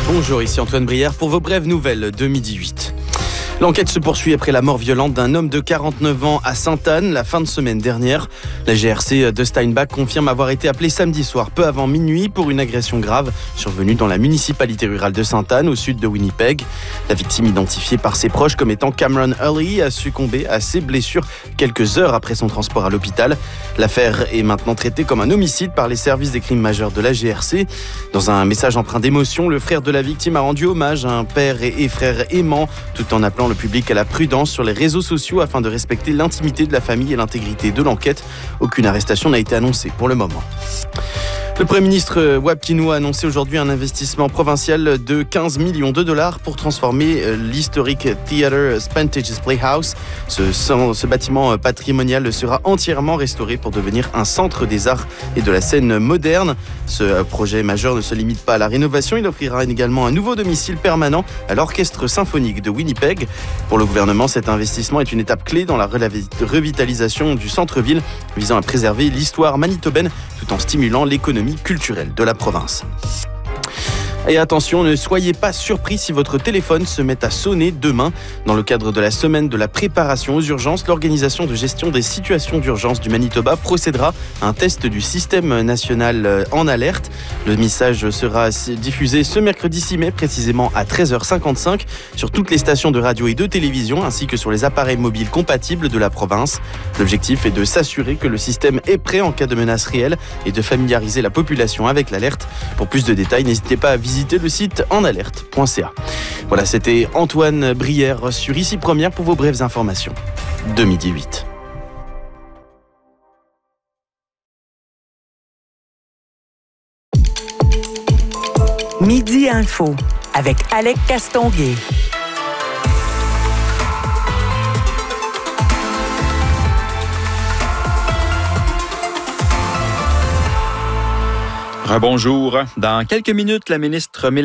Bonjour, ici Antoine Brière pour vos brèves nouvelles de 12h08. L'enquête se poursuit après la mort violente d'un homme de 49 ans à Sainte-Anne la fin de semaine dernière. La GRC de Steinbach confirme avoir été appelée samedi soir peu avant minuit pour une agression grave survenue dans la municipalité rurale de Sainte-Anne au sud de Winnipeg. La victime, identifiée par ses proches comme étant Cameron Hurley, a succombé à ses blessures quelques heures après son transport à l'hôpital. L'affaire est maintenant traitée comme un homicide par les services des crimes majeurs de la GRC. Dans un message empreint d'émotion, le frère de la victime a rendu hommage à un père et frère aimants tout en appelant le public à la prudence sur les réseaux sociaux afin de respecter l'intimité de la famille et l'intégrité de l'enquête. Aucune arrestation n'a été annoncée pour le moment. Le Premier ministre Wab Kinew a annoncé aujourd'hui un investissement provincial de 15 millions de dollars pour transformer l'historique Theatre Spantage's Playhouse. Ce bâtiment patrimonial sera entièrement restauré pour devenir un centre des arts et de la scène moderne. Ce projet majeur ne se limite pas à la rénovation, il offrira également un nouveau domicile permanent à l'Orchestre symphonique de Winnipeg. Pour le gouvernement, cet investissement est une étape clé dans la revitalisation du centre-ville, visant à préserver l'histoire manitobaine tout en stimulant l'économie culturelle de la province. Et attention, ne soyez pas surpris si votre téléphone se met à sonner demain. Dans le cadre de la semaine de la préparation aux urgences, l'organisation de gestion des situations d'urgence du Manitoba procédera à un test du système national en alerte. Le message sera diffusé ce mercredi 6 mai, précisément à 13h55, sur toutes les stations de radio et de télévision, ainsi que sur les appareils mobiles compatibles de la province. L'objectif est de s'assurer que le système est prêt en cas de menace réelle et de familiariser la population avec l'alerte. Pour plus de détails, n'hésitez pas à visiter le site enalerte.ca. Voilà, c'était Antoine Brière sur Ici Première pour vos brèves informations de 12h08. Midi Info avec Alec Castonguay. Rebonjour. Dans quelques minutes, la ministre